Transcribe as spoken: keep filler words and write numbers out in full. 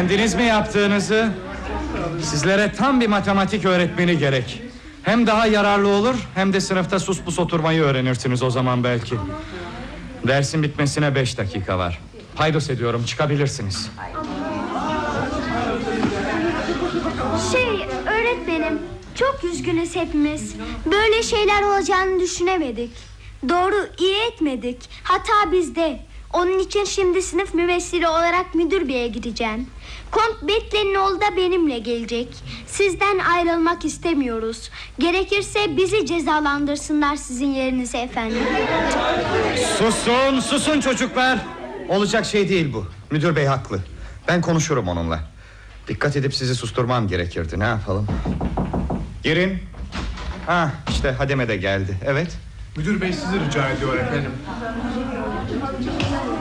Beğendiniz mi yaptığınızı? Sizlere tam bir matematik öğretmeni gerek. Hem daha yararlı olur, hem de sınıfta sus pus oturmayı öğrenirsiniz o zaman belki. Dersin bitmesine beş dakika var. Paydos ediyorum, çıkabilirsiniz. Şey, öğretmenim, çok üzgünüz hepimiz. Böyle şeyler olacağını düşünemedik. Doğru, iyi etmedik. Hata bizde. Onun için şimdi sınıf mümessili olarak müdür beye gideceğim. Kont Betle'nin oğlu da benimle gelecek. Sizden ayrılmak istemiyoruz. Gerekirse bizi cezalandırsınlar sizin yerinize efendim. Susun, susun çocuklar. Olacak şey değil bu. Müdür bey haklı. Ben konuşurum onunla. Dikkat edip sizi susturmam gerekirdi. Ne yapalım? Girin. Ha, işte Hademe de geldi. Evet. Müdür bey sizi rica ediyor efendim.